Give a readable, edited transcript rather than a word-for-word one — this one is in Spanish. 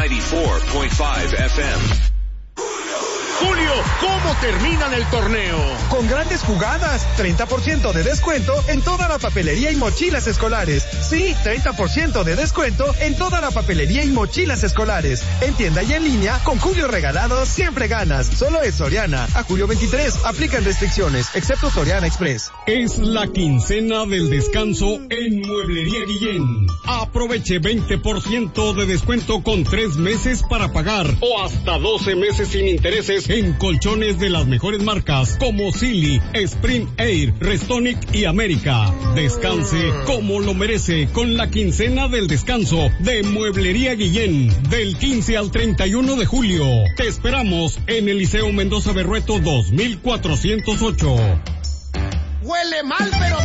94.5 FM. Julio, ¿cómo terminan el torneo? Con grandes jugadas, 30% de descuento en toda la papelería y mochilas escolares. Sí, 30% de descuento en toda la papelería y mochilas escolares. En tienda y en línea, con Julio regalado, siempre ganas. Solo es Soriana. A julio 23, aplican restricciones, excepto Soriana Express. Es la quincena del descanso en Mueblería Guillén. Aproveche 20% de descuento con 3 meses para pagar o hasta 12 meses sin intereses en colchones de las mejores marcas como Silly, Spring Air, Restonic y América. Descanse como lo merece con la quincena del descanso de Mueblería Guillén del 15 al 31 de julio. Te esperamos en el Liceo Mendoza Berrueto 2408. Huele mal, pero